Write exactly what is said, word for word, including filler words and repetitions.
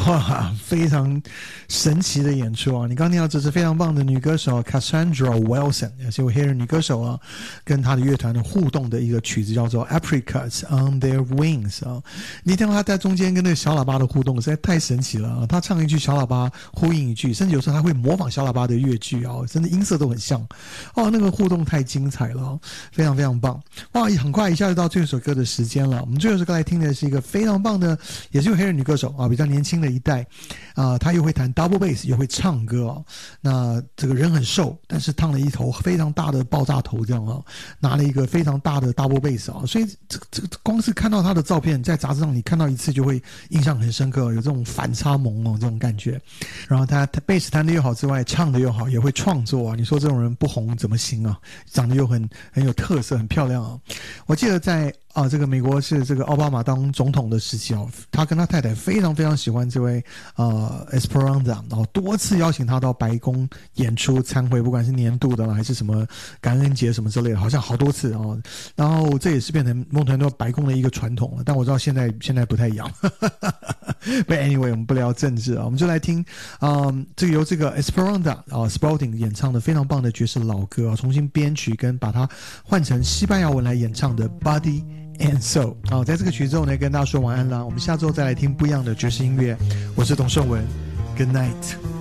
哇，非常神奇的演出啊！你刚听到这是非常棒的女歌手 Cassandra Wilson， 也是位黑人女歌手啊，跟她的乐团的互动的一个曲子叫做 Apricots on Their Wings 啊。你听到她在中间跟那个小喇叭的互动实在太神奇了啊！她唱一句，小喇叭呼应一句，甚至有时候她会模仿小喇叭的乐句啊，甚至音色都很像哦，那个互动太精彩了啊，非常非常棒！哇，很快一下就到这首歌的时间了。我们最后一首歌来听的是一个非常棒的，也是一位黑人女歌手啊，比较年轻的一代啊、呃，她又会弹 double bass， 又会唱歌哦。那这个人很瘦，但是烫了一头非常大的爆炸头，这样啊，拿了一个非常大的 double bass 啊，所以这个这个光是看到她的照片，在杂志上你看到一次就会印象很深刻，有这种反差萌哦，这种感觉。然后她贝斯弹的又好之外，唱的又好，也会创作啊。你说这种人不红怎么行啊？长得又很很有特色，很漂亮啊。我记得在啊，这个美国是这个奥巴马当总统的时期哦，他跟他太太非常非常喜欢这位呃 Esperanza， 然后多次邀请他到白宫演出参会，不管是年度的啦还是什么感恩节什么之类的，好像好多次哦。然后这也是变成梦团队白宫的一个传统了，但我知道现在现在不太一样。But anyway， 我们不聊政治啊，我们就来听嗯，这个由这个 Esperanza 啊 Spalding 演唱的非常棒的爵士老歌啊，重新编曲跟把它换成西班牙文来演唱的 Body And So 好，在这个曲之后呢，跟大家说晚安啦。我们下周再来听不一样的爵士音乐。我是董胜文 ，Good night。